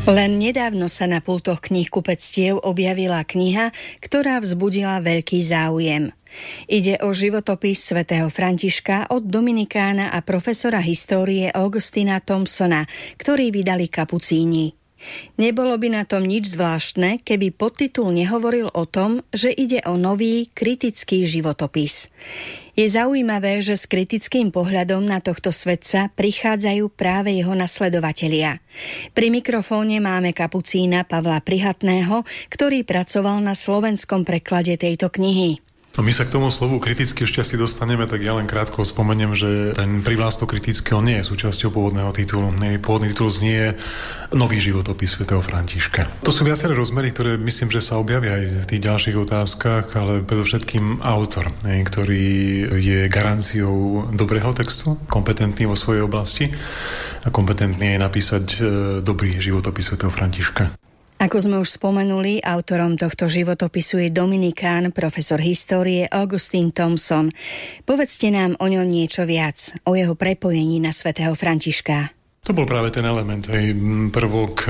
Len nedávno sa na pultoch knihkupectiev objavila kniha, ktorá vzbudila veľký záujem. Ide o životopis svätého Františka od dominikána a profesora histórie Augustina Thomsona, ktorý vydali kapucíni. Nebolo by na tom nič zvláštne, keby podtitul nehovoril o tom, že ide o nový kritický životopis. Je zaujímavé, že s kritickým pohľadom na tohto svetca prichádzajú práve jeho nasledovatelia. Pri mikrofóne máme kapucína Pavla Prihatného, ktorý pracoval na slovenskom preklade tejto knihy. No my sa k tomu slovu kriticky ešte asi dostaneme, tak ja len krátko spomeniem, že ten privlastok kritický, on nie je súčasťou pôvodného titulu. Pôvodný titul znie Nový životopis svätého Františka. To sú viaceré rozmery, ktoré myslím, že sa objavia aj v tých ďalších otázkach, ale predovšetkým autor, ktorý je garanciou dobrého textu, kompetentný vo svojej oblasti a kompetentný je napísať dobrý životopis svätého Františka. Ako sme už spomenuli, autorom tohto životopisu je dominikán, profesor histórie Augustin Thomson. Povedzte nám o ňom niečo viac, o jeho prepojení na svätého Františka. To bol práve ten element, prvok,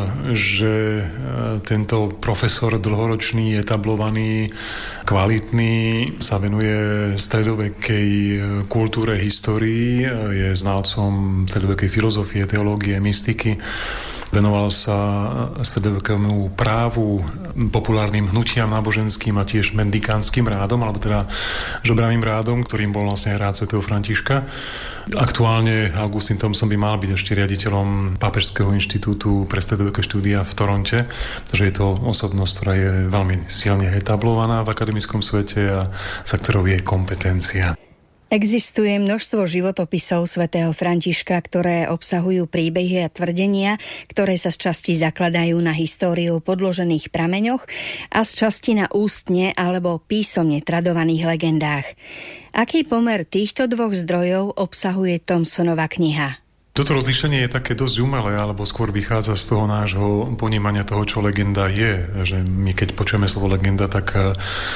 že tento profesor dlhoročný, etablovaný, kvalitný, sa venuje stredovekej kultúre, histórii, je znalcom stredovekej filozofie, teológie, mystiky. Venoval sa stredovekému právu, populárnym hnutiam náboženským a tiež mendikánskym rádom, alebo teda žobravým rádom, ktorým bol vlastne rád svätého Františka. Aktuálne Augustin Thomson by mal byť ešte riaditeľom Pápežského inštitútu pre stredoveké štúdia v Toronte, takže je to osobnosť, ktorá je veľmi silne etablovaná v akademickom svete a za ktorou je kompetencia. Existuje množstvo životopisov svätého Františka, ktoré obsahujú príbehy a tvrdenia, ktoré sa z časti zakladajú na históriu podložených prameňoch a z časti na ústne alebo písomne tradovaných legendách. Aký pomer týchto dvoch zdrojov obsahuje Thomsonova kniha? Toto rozlíšenie je také dosť umelé, alebo skôr vychádza z toho nášho ponímania toho, čo legenda je. Že my keď počujeme slovo legenda, tak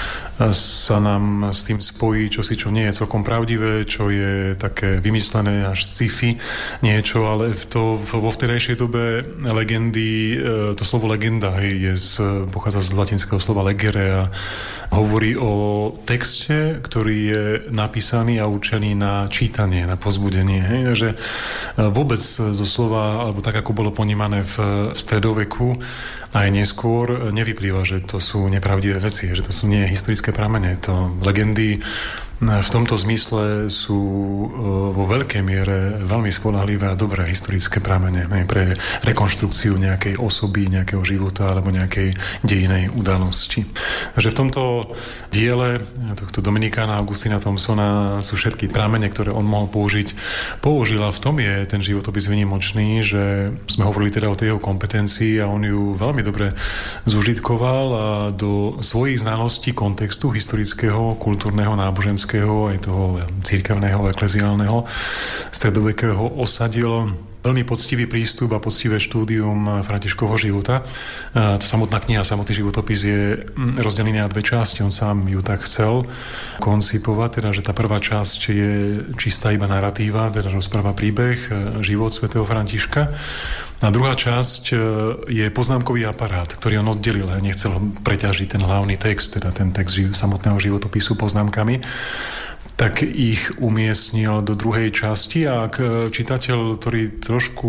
sa nám s tým spojí čosi, čo nie je celkom pravdivé, čo je také vymyslené až sci-fi niečo, ale vo vtedajšej dobe legendy, to slovo legenda pochádza z latinského slova legere a hovorí o texte, ktorý je napísaný a určený na čítanie, na povzbudenie. Že vôbec zo slova, alebo tak, ako bolo ponímané v stredoveku, aj neskôr nevyplýva, že to sú nepravdivé veci, že to sú nie historické pramene. To legendy v tomto zmysle sú vo veľkej miere veľmi spoľahlivé a dobré historické pramene pre rekonštrukciu nejakej osoby, nejakého života alebo nejakej dejinej udalosti. Takže v tomto diele tohto dominikána Augustina Thomsona sú všetky pramene, ktoré on mohol použiť. Použila, v tom je ten životopis výnimočný, že sme hovorili teda o tej jeho kompetencii a on ju veľmi dobre zužitkoval a do svojich znalostí kontextu historického, kultúrneho, náboženského aj toho cirkevného, ekleziálneho, stredovekého osadil veľmi poctivý prístup a poctivé štúdium Františkovho života. Samotná kniha, samotný životopis je rozdelený na dve časti. On sám ju tak chcel koncipovať, teda, že tá prvá časť je čistá iba narratíva, teda rozpráva príbeh, život svätého Františka. A druhá časť je poznámkový aparát, ktorý on oddelil a nechcel preťažiť ten hlavný text, teda ten text samotného životopisu poznámkami, tak ich umiestnil do druhej časti a ak čitateľ, ktorý trošku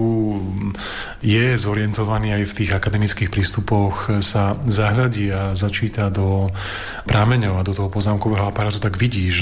je zorientovaný aj v tých akademických prístupoch, sa zahľadí a začíta do prameňov a do toho poznámkového aparátu, tak vidí,